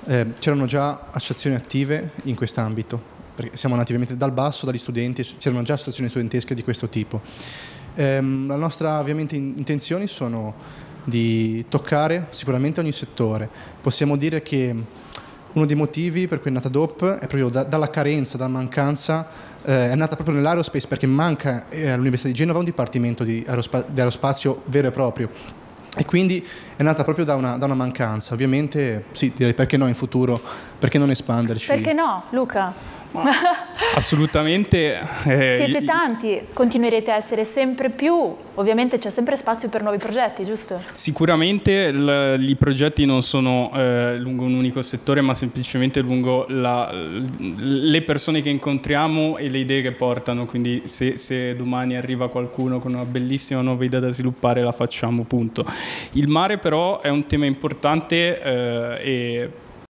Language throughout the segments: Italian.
c'erano già associazioni attive in quest'ambito, perché siamo nati ovviamente dal basso, dagli studenti, c'erano già associazioni studentesche di questo tipo. La nostra ovviamente intenzioni sono di toccare sicuramente ogni settore. Possiamo dire che uno dei motivi per cui è nata DOP è proprio dalla carenza, dalla mancanza, è nata proprio nell'aerospace, perché manca all'Università di Genova un dipartimento di aerospazio vero e proprio, e quindi è nata proprio da una mancanza. Ovviamente sì, direi perché no in futuro, perché non espanderci. Perché no, Luca? Assolutamente. Siete tanti, continuerete a essere sempre più, ovviamente c'è sempre spazio per nuovi progetti, giusto? Sicuramente i progetti non sono lungo un unico settore, ma semplicemente lungo le persone che incontriamo e le idee che portano, quindi se domani arriva qualcuno con una bellissima nuova idea da sviluppare, la facciamo, punto. Il mare però è un tema importante e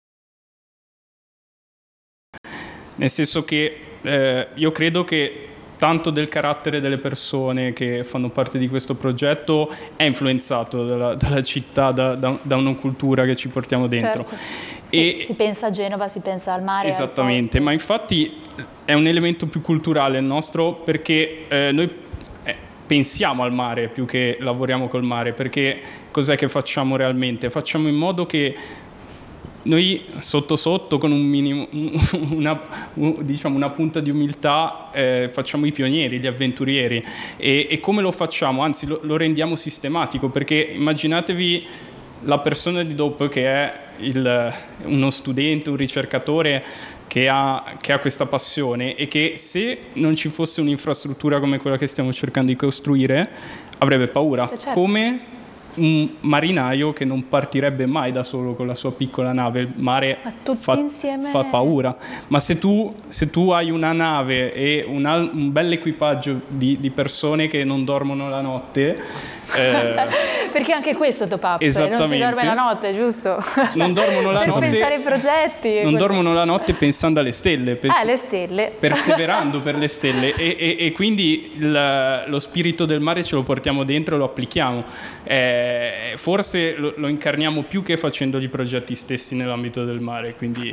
nel senso che io credo che tanto del carattere delle persone che fanno parte di questo progetto è influenzato dalla città, da una cultura che ci portiamo dentro. Certo. Si pensa a Genova, si pensa al mare. Esattamente, ma infatti è un elemento più culturale il nostro, perché noi pensiamo al mare più che lavoriamo col mare, perché cos'è che facciamo realmente? Facciamo in modo che noi sotto sotto, con un minimo, diciamo una punta di umiltà, facciamo i pionieri, gli avventurieri. E come lo facciamo? Anzi, lo rendiamo sistematico, perché immaginatevi la persona di DOP che è uno studente, un ricercatore che ha questa passione, e che se non ci fosse un'infrastruttura come quella che stiamo cercando di costruire avrebbe paura. Certo. Come un marinaio che non partirebbe mai da solo con la sua piccola nave. Il mare fa paura, ma se tu hai una nave e un bel equipaggio di persone che non dormono la notte, perché anche questo top up, non si dorme la notte, giusto? Non dormono la notte, pensare ai progetti, non dormono la notte pensando alle stelle, le stelle, perseverando per le stelle, e quindi lo spirito del mare ce lo portiamo dentro e lo applichiamo. Forse lo incarniamo più che facendo i progetti stessi nell'ambito del mare, quindi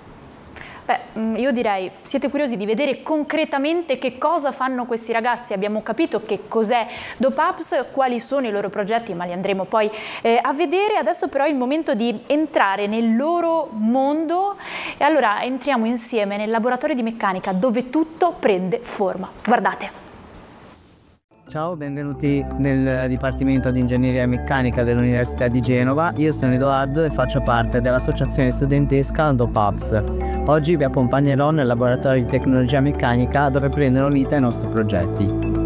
io direi, siete curiosi di vedere concretamente che cosa fanno questi ragazzi? Abbiamo capito che cos'è DOPAPS, quali sono i loro progetti, ma li andremo poi a vedere. Adesso però è il momento di entrare nel loro mondo, e allora entriamo insieme nel laboratorio di meccanica dove tutto prende forma. Guardate. Ciao, benvenuti nel Dipartimento di Ingegneria Meccanica dell'Università di Genova. Io sono Edoardo e faccio parte dell'associazione studentesca DOPAPS. Oggi vi accompagnerò nel laboratorio di tecnologia meccanica dove prendono vita i nostri progetti.